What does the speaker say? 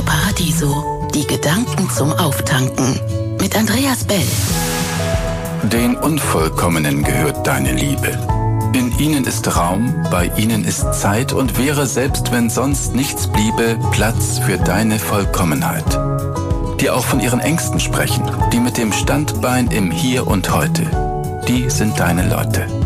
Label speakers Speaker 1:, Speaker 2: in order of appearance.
Speaker 1: Paradiso. Die Gedanken zum Auftanken. Mit Andreas Bell.
Speaker 2: Den Unvollkommenen gehört deine Liebe. In ihnen ist Raum, bei ihnen ist Zeit und wäre, selbst wenn sonst nichts bliebe, Platz für deine Vollkommenheit. Die auch von ihren Ängsten sprechen, die mit dem Standbein im Hier und Heute. Die sind deine Leute.